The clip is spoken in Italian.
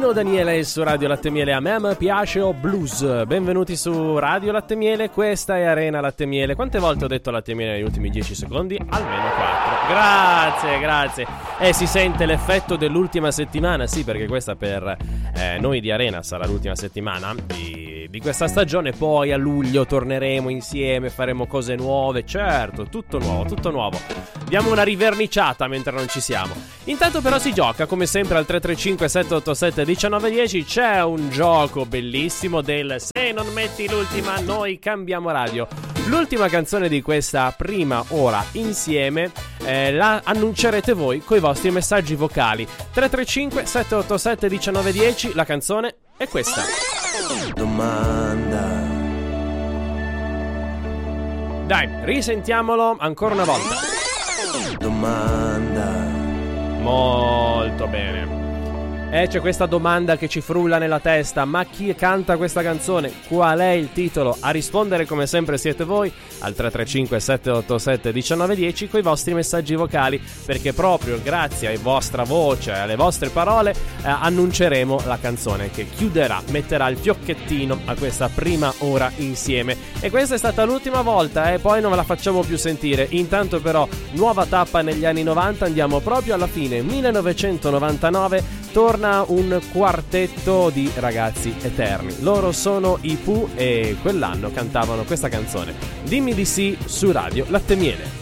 Sono Daniele su Radio Latte Miele, a me piace o blues. Benvenuti su Radio Latte Miele, questa è Arena Latte Miele. Quante volte ho detto Latte Miele negli ultimi 10 secondi? Almeno 4. Grazie. Si sente l'effetto dell'ultima settimana, sì, perché questa per noi di Arena sarà l'ultima settimana di questa stagione. Poi a luglio torneremo insieme, faremo cose nuove, certo, tutto nuovo. Diamo una riverniciata mentre non ci siamo. Intanto però si gioca come sempre al 335 787 1910. C'è un gioco bellissimo del se non metti l'ultima noi cambiamo radio. L'ultima canzone di questa prima ora insieme la annuncerete voi coi vostri messaggi vocali. 335 787 1910. La canzone è questa. Domanda. Dai, risentiamolo ancora una volta. Domanda. Molto bene. C'è questa domanda che ci frulla nella testa: ma chi canta questa canzone? Qual è il titolo? A rispondere come sempre siete voi al 335 787 1910 con i vostri messaggi vocali, perché proprio grazie a vostra voce e alle vostre parole annunceremo la canzone che chiuderà, metterà il fiocchettino a questa prima ora insieme. E questa è stata l'ultima volta e poi non ve la facciamo più sentire. Intanto però nuova tappa negli anni 90, andiamo proprio alla fine. 1999 torna un quartetto di ragazzi eterni. Loro sono i Pooh e quell'anno cantavano questa canzone. Dimmi di sì su Radio Latte Miele.